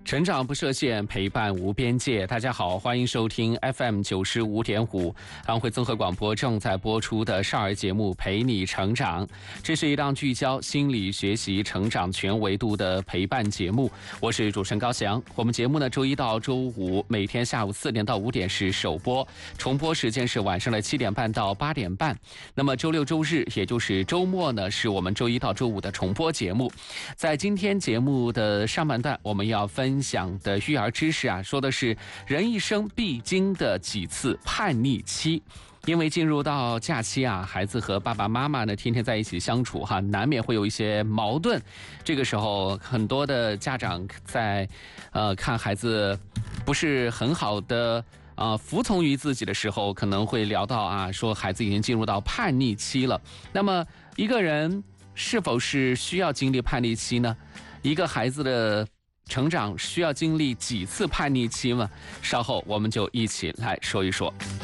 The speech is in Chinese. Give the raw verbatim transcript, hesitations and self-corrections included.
成长不设限，陪伴无边界。大家好，欢迎收听 F M 九十五点五安徽综合广播正在播出的少儿节目《陪你成长》。这是一档聚焦心理学习、成长全维度的陪伴节目。我是主持人高翔。我们节目呢，周一到周五每天下午四点到五点是首播，重播时间是晚上的七点半到八点半。那么周六周日，也就是周末呢，是我们周一到周五的重播节目。在今天节目的上半段，我们要分享的育儿知识啊，说的是人一生必经的几次叛逆期。因为进入到假期啊，孩子和爸爸妈妈呢天天在一起相处哈，难免会有一些矛盾。这个时候，很多的家长在呃看孩子不是很好的啊、呃、服从于自己的时候，可能会聊到啊，说孩子已经进入到叛逆期了。那么一个人是否是需要经历叛逆期呢？一个孩子的成长需要经历几次叛逆期吗？稍后我们就一起来说一说。